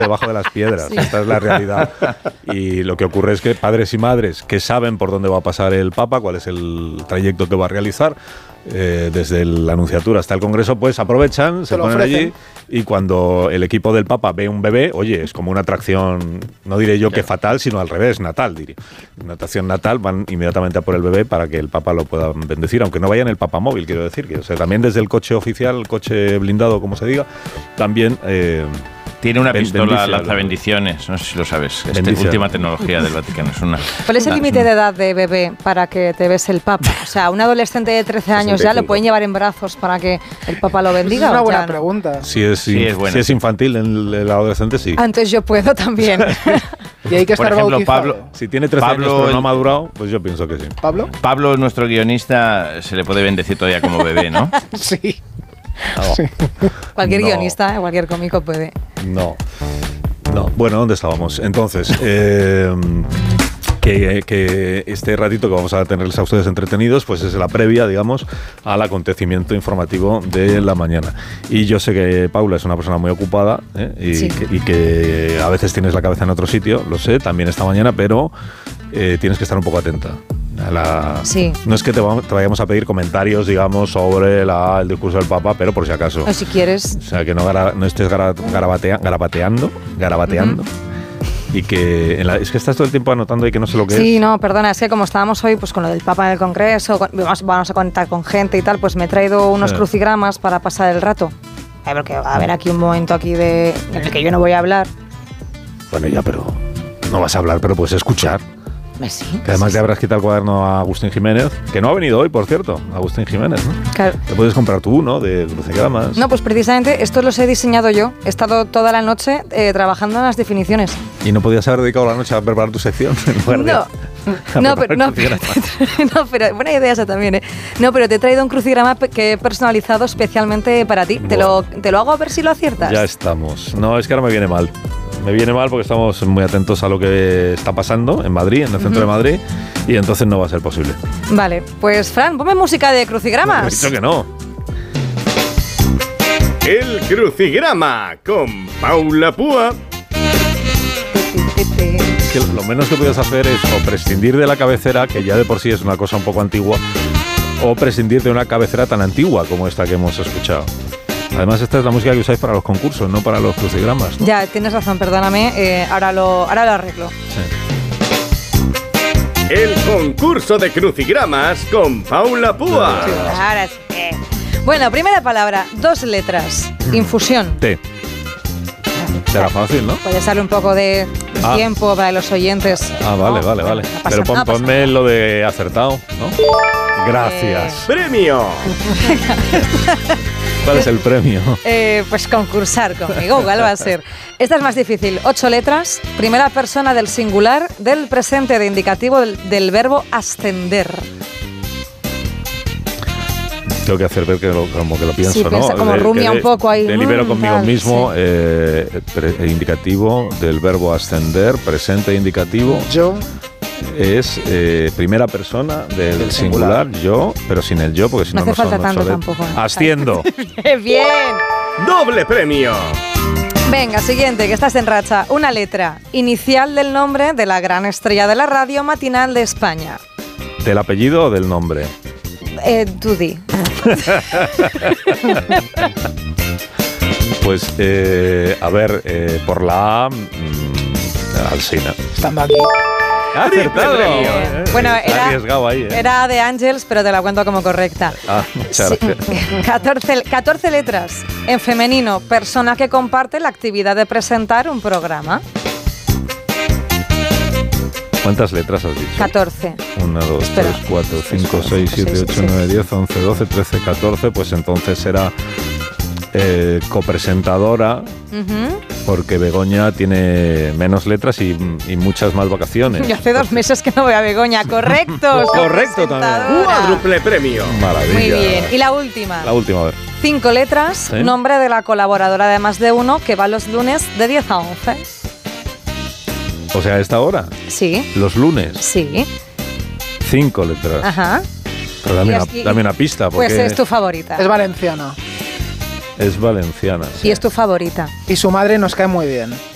debajo de las piedras. Sí. Esta es la realidad. Y lo que ocurre es que padres y madres que saben por dónde va a pasar el Papa, cuál es el trayecto que va a realizar, desde la Anunciatura hasta el Congreso, pues aprovechan, se ponen allí, y cuando el equipo del Papa ve un bebé, oye, es como una atracción, no diré yo que fatal, sino al revés, natal, diría. Una atracción natal, van inmediatamente a por el bebé para que el Papa lo pueda bendecir, aunque no vaya en el Papa móvil, quiero decir. O sea, también desde el coche oficial, el coche blindado, como se diga, también... tiene una pistola lanzabendiciones, no sé si lo sabes. Última tecnología del Vaticano. Es una. ¿Cuál es el límite de edad de bebé para que te bese el Papa? O sea, un adolescente de 13 años 65. ¿Ya lo pueden llevar en brazos para que el Papa lo bendiga? Es una buena pregunta. Si es infantil en el adolescente, sí. Antes yo puedo también. Y hay que estar bautizado. Pablo, si tiene 13 años pero no ha madurado, pues yo pienso que sí. Pablo, nuestro guionista, se le puede bendecir todavía como bebé, ¿no? Sí. No. Sí. Cualquier guionista, cualquier cómico puede. No. Bueno, ¿dónde estábamos? Entonces, que este ratito que vamos a tenerles a ustedes entretenidos, pues es la previa, digamos, al acontecimiento informativo de la mañana. Y yo sé que Paula es una persona muy ocupada, y que a veces tienes la cabeza en otro sitio, lo sé, también esta mañana, pero tienes que estar un poco atenta. No es que te vayamos a pedir comentarios, digamos, sobre el discurso del Papa, pero por si acaso. O si quieres. O sea, que no estés garabateando. Y que es que estás todo el tiempo anotando y que no sé lo que es. Sí, no, perdona, es que como estábamos hoy pues con lo del Papa en el Congreso, vamos a conectar con gente y tal, pues me he traído unos crucigramas para pasar el rato. Porque va a haber aquí un momento en el que yo no voy a hablar. Bueno, ya, pero no vas a hablar, pero puedes escuchar. Sí, que además le habrás quitado el cuaderno a Agustín Jiménez, que no ha venido hoy, por cierto, Agustín Jiménez, ¿no? Claro. Te puedes comprar tú uno de crucigramas. No, pues precisamente estos los he diseñado yo. He estado toda la noche trabajando en las definiciones. ¿Y no podías haber dedicado la noche a preparar tu sección? No, pero buena idea esa también, ¿eh? No, pero te he traído un crucigrama que he personalizado especialmente para ti. Bueno. Te lo hago a ver si lo aciertas. Ya estamos. No, es que ahora me viene mal. Me viene mal porque estamos muy atentos a lo que está pasando en Madrid, en el centro de Madrid, y entonces no va a ser posible. Vale, pues Fran, ponme música de crucigramas. No, he dicho que no. El crucigrama con Paula Púa. Que lo menos que puedes hacer es o prescindir de la cabecera, que ya de por sí es una cosa un poco antigua, o prescindir de una cabecera tan antigua como esta que hemos escuchado. Además, esta es la música que usáis para los concursos, no para los crucigramas, ¿no? Ya, tienes razón, perdóname. Ahora lo arreglo. Sí. El concurso de crucigramas con Paula Púa. Ahora sí. Bueno, primera palabra, 2 letras. Infusión. T. Será fácil, ¿no? Puedes darle un poco de tiempo para los oyentes. Vale. Pero ponme lo de acertado, ¿no? Gracias. ¡Premio! ¿Cuál es el premio? Pues concursar conmigo, ¿cuál va a ser? Esta es más difícil. 8 letras, primera persona del singular, del presente de indicativo del verbo ascender. Tengo que hacer ver como que lo pienso, sí, ¿no? Piensa como rumia un poco ahí. Delibero conmigo mismo, indicativo del verbo ascender, presente indicativo. Yo. Es primera persona del singular, yo, pero sin el yo, porque si no hace falta tanto tampoco. Asciendo. Bien. ¡Doble premio! Venga, siguiente, que estás en racha. Una letra, inicial del nombre de la gran estrella de la radio matinal de España. ¿Del apellido o del nombre? Tú di. Pues, a ver, por la A, Alsina. Estando aquí. ¡Acertado! Bueno, arriesgado ahí, era de Ángels, pero te la cuento como correcta. Muchas gracias. 14 letras. En femenino, persona que comparte la actividad de presentar un programa. ¿Cuántas letras has dicho? 14. 1, 2, 3, 4, 5, 6, 7, 8, 9, 10, 11, 12, 13, 14. Pues entonces será copresentadora, porque Begoña tiene menos letras y muchas más vacaciones. Yo hace 2 meses que no voy a Begoña, correcto. Correcto también. ¡Cuádruple premio! Maravilla. Muy bien. Y la última. La última, a ver. 5 letras, ¿sí? Nombre de la colaboradora de Más de Uno, que va los lunes de 10 a 11. O sea, ¿a esta hora? Sí. Los lunes. Sí. 5 letras. Ajá. Pero dame una pista. Porque pues es tu favorita. Es valenciana. Es valenciana. Y es tu favorita. Y su madre nos cae muy bien.